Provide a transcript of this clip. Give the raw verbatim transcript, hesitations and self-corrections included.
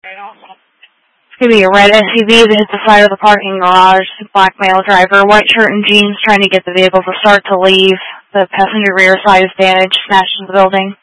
It's going to be a red S U V that hit the side of the parking garage. Black male driver, white shirt and jeans, trying to get the vehicle to start to leave. The passenger rear side is damaged, smashed into the building.